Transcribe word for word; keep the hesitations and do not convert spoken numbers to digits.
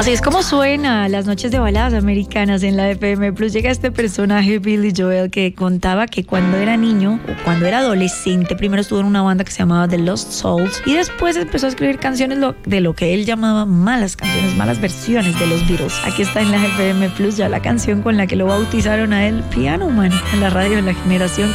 Así es como suena las noches de baladas americanas en la F M Plus. Llega este personaje, Billy Joel, que contaba que cuando era niño o cuando era adolescente, primero estuvo en una banda que se llamaba The Lost Souls y después empezó a escribir canciones de lo que él llamaba malas canciones, malas versiones de los Beatles. Aquí está en la F M Plus ya la canción con la que lo bautizaron a él, Piano Man, en la radio de la generación